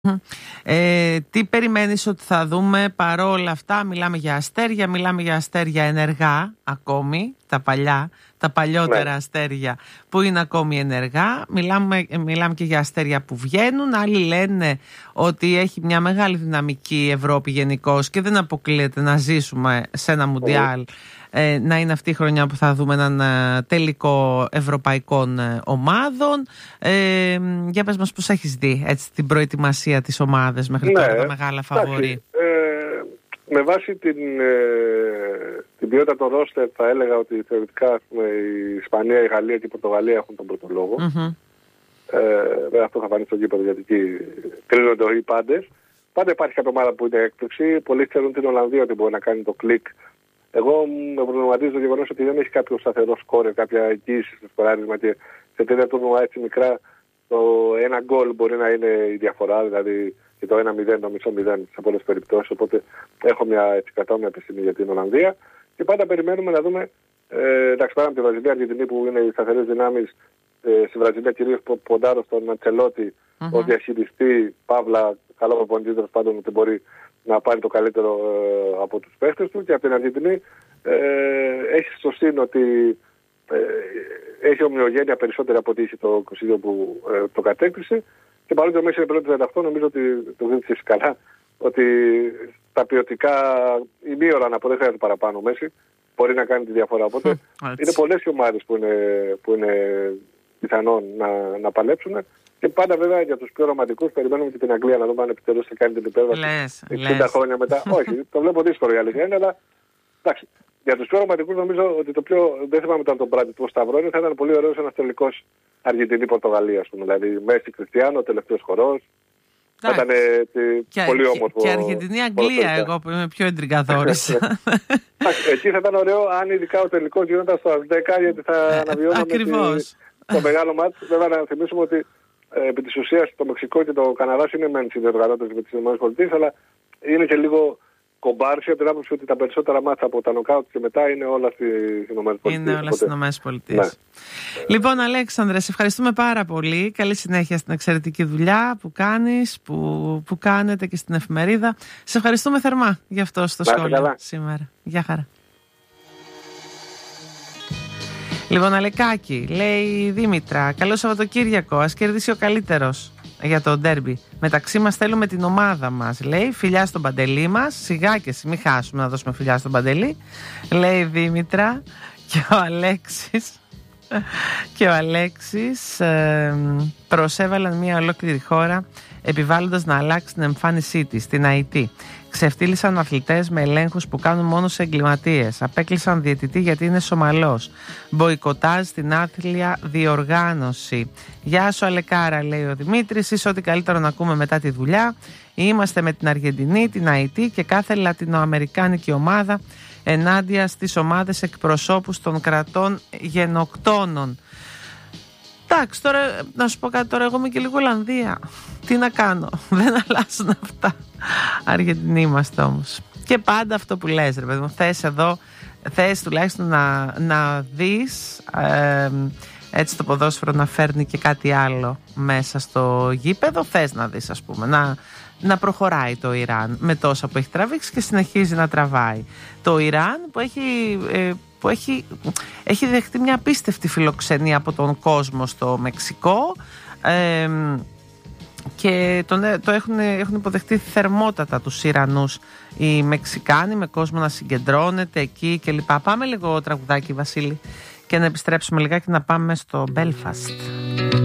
Τι περιμένεις ότι θα δούμε παρόλα αυτά? Μιλάμε για αστέρια ενεργά ακόμη, τα παλιότερα αστέρια που είναι ακόμη ενεργά. Μιλάμε και για αστέρια που βγαίνουν. Άλλοι λένε ότι έχει μια μεγάλη δυναμική η Ευρώπη γενικώς και δεν αποκλείεται να ζήσουμε σε ένα μουντιάλ, να είναι αυτή η χρονιά που θα δούμε έναν τελικό ευρωπαϊκών ομάδων. Για πες μας πώς έχεις δει έτσι την προετοιμασία της ομάδας μέχρι τώρα, τα μεγάλα φαβορί? Με βάση την ποιότητα των ρόστερ θα έλεγα ότι θεωρητικά η Ισπανία, η Γαλλία και η Πορτογαλία έχουν τον πρώτο λόγο. Βέβαια αυτό θα φανεί στο γήπεδο γιατί εκεί κρίνονται οι πάντες. Πάντα υπάρχει κάποια ομάδα που είναι έκπληξη. Πολλοί ξέρουν την Ολλανδία ότι μπορεί να κάνει το κλικ. Εγώ με προβληματίζει το γεγονός ότι δεν έχει κάποιο σταθερό σκόρ, κάποια εγγύηση στο σκοράρισμα και σε τέτοια τουρνουά έτσι μικρά το ένα γκολ μπορεί να είναι η διαφορά, δηλαδή και το 1-0, το μισό 0 σε πολλές περιπτώσεις. Οπότε έχω κρατάω μια επιστήμη για την Ολλανδία και πάντα περιμένουμε να δούμε. Εντάξει, πέρα από τη Βραζιλία, Αργεντινή που είναι οι σταθερές δυνάμεις, στη Βραζιλία κυρίως ποντάρω στον Αντσελότη ως διαχειριστή, παύλα, καλό προπονητή, τέλος πάντων ότι μπορεί να πάρει το καλύτερο από τους παίχτες του. Και από την Αργεντινή έχει στο σύν ότι έχει ομοιογένεια περισσότερη από ότι είχε το 22 που το κατέκτησε. Και παρότι ο Μέση είναι πλέον 38, νομίζω ότι το δείχνει καλά ότι τα ποιοτικά ημίωρα δεν χρειάζεται παραπάνω ο Μέση, μπορεί να κάνει τη διαφορά. Οπότε είναι πολλές οι ομάδες που είναι πιθανόν να παλέψουν. Και πάντα βέβαια για τους πιο ρομαντικούς περιμένουμε και την Αγγλία να δούμε αν επιτέλους θα κάνει την υπέρβαση 60 χρόνια μετά. Όχι, το βλέπω δύσκολο η αλήθεια είναι, αλλά εντάξει. Για τους πιο ρομαντικούς νομίζω ότι το πιο, δεν θυμάμαι τώρα τον Μπράντι του Σταυρό, θα ήταν πολύ ωραίος ένας τελικός Αργεντινή-Πορτογαλία, ας πούμε. Δηλαδή Μέση Κριστιάνο, τελευταίος χορός. Θα ήταν πολύ όμορφο. Και Αργεντινή-Αγγλία, εγώ που είμαι πιο εντριγκαδόρης. Εκεί θα ήταν ωραίο αν ειδικά ο τελικός γινόταν στο 10, γιατί θα αναβιώναμε το μεγάλο μάτς. Βέβαια να θυμίσουμε ότι επί της ουσίας το Μεξικό και το Καναδάς είναι μεν συνδιοργανώτες με τις ΗΠΑ, αλλά είναι και λίγο κομπάρσια από την άποψη ότι τα περισσότερα μάτσα από τα νοκάουτ και μετά είναι όλα στις ΗΠΑ. Είναι όλα στις ΗΠΑ. Ναι. Λοιπόν, Αλέξανδρε, σε ευχαριστούμε πάρα πολύ. Καλή συνέχεια στην εξαιρετική δουλειά που κάνεις, που κάνετε και στην εφημερίδα. Σε ευχαριστούμε θερμά για αυτό στο σχόλιο σήμερα. Γεια χαρά. Λοιπόν, Αλεκάκη, λέει η Δήμητρα, καλό Σαββατοκύριακο, ας κερδίσει ο καλύτερος για το ντέρμπι. Μεταξύ μας θέλουμε την ομάδα μας, λέει, φιλιά στον Παντελή μας, σιγά και εσύ, μην χάσουμε να δώσουμε φιλιά στον Παντελή, λέει η Δήμητρα. Και ο Αλέξης προσέβαλαν μια ολόκληρη χώρα επιβάλλοντας να αλλάξει την εμφάνισή της, την ΑΕΤ. Ξεφτύλισαν αθλητές με ελέγχους που κάνουν μόνο σε εγκληματίες. Απέκλεισαν διαιτητή γιατί είναι Σομαλός. Μποϊκοτάζ στην άθλια διοργάνωση. Γεια σου Αλεκάρα, λέει ο Δημήτρης. Είσαι ό,τι καλύτερο να ακούμε μετά τη δουλειά. Είμαστε με την Αργεντινή, την ΑΕΤ και κάθε λατινοαμερικάνικη ομάδα ενάντια στις ομάδες εκπροσώπους των κρατών γενοκτώνων. Εντάξει, τώρα να σου πω κάτι, τώρα εγώ είμαι και λίγο Ολλανδία. Τι να κάνω, δεν αλλάζουν αυτά. Αργεντινοί είμαστε όμως. Και πάντα αυτό που λες, ρε παιδί μου, θες τουλάχιστον να δεις έτσι το ποδόσφαιρο να φέρνει και κάτι άλλο μέσα στο γήπεδο. Θες να δεις, ας πούμε, να προχωράει το Ιράν με τόσα που έχει τραβήξει και συνεχίζει να τραβάει. Το Ιράν που έχει δεχτεί μια απίστευτη φιλοξενία από τον κόσμο στο Μεξικό και έχουν υποδεχτεί θερμότατα τους Ιρανούς οι Μεξικάνοι, με κόσμο να συγκεντρώνεται εκεί κλπ. Πάμε λίγο τραγουδάκι, Βασίλη, και να επιστρέψουμε λιγάκι, να πάμε στο Belfast.